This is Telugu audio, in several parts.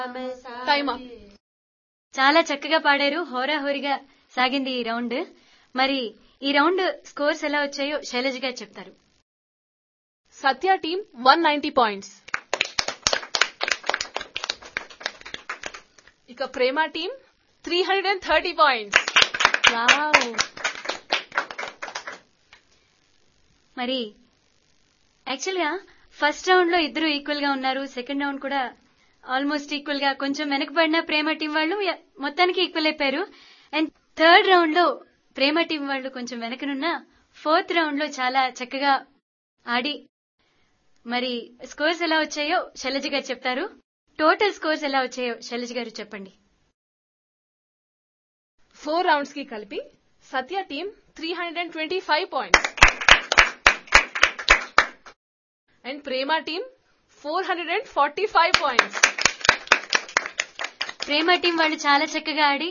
Time up. చాలా చక్కగా పాడారు. హోరాహోరీగా సాగింది ఈ రౌండ్. మరి ఈ రౌండ్ స్కోర్స్ ఎలా వచ్చాయో శైలజ గారు చెప్తారు. సత్య టీమ్ 190 పాయింట్స్. ఇక ప్రేమ టీమ్ 330 పాయింట్స్. మరి యాక్చువల్ గా ఫస్ట్ రౌండ్ లో ఇద్దరు ఈక్వల్ గా ఉన్నారు. సెకండ్ రౌండ్ కూడా ఆల్మోస్ట్ ఈక్వల్ గా, కొంచెం వెనకబడిన ప్రేమ టీం వాళ్ళు మొత్తానికి ఈక్వల్ అయిపోయారు. అండ్ థర్డ్ రౌండ్ లో ప్రేమ టీం వాళ్ళు కొంచెం వెనకనున్న ఫోర్త్ రౌండ్ లో చాలా చక్కగా ఆడి మరి స్కోర్స్ ఎలా వచ్చాయో శైలజ గారు చెప్తారు. టోటల్ స్కోర్స్ ఎలా వచ్చాయో శైలజ గారు చెప్పండి. 4 రౌండ్స్ కి కలిపి సత్య team 325 points and Prema team 445 points. Prema team వాళ్ళు చాలా చక్కగా ఆడి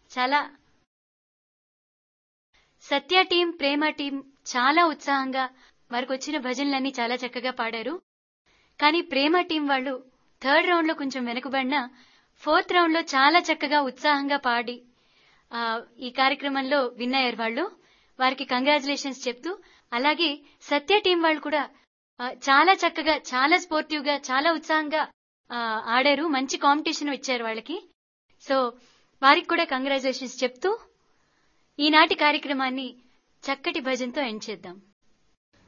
సత్య టీం ప్రేమ టీం చాలా ఉత్సాహంగా వారికి వచ్చిన భజనలన్నీ చాలా చక్కగా పాడారు. కానీ ప్రేమ టీం వాళ్ళు థర్డ్ రౌండ్ లో కొంచెం వెనుకబడిన ఫోర్త్ రౌండ్ లో చాలా చక్కగా ఉత్సాహంగా పాడి ఈ కార్యక్రమంలో విన్ అయ్యారు. వాళ్ళు వారికి కంగ్రాచులేషన్స్ చెప్తూ, అలాగే సత్య టీం వాళ్ళు కూడా చాలా చక్కగా, చాలా స్పోర్టివ్ గా, చాలా ఉత్సాహంగా ఆడారు. మంచి కాంపిటీషన్ ఇచ్చారు వాళ్ళకి. సో వారికి కూడా కంగ్రాచులేషన్స్ చెప్తూ ఈనాటి కార్యక్రమాన్ని చక్కటి భజనతో ఎండ్ చేద్దాం.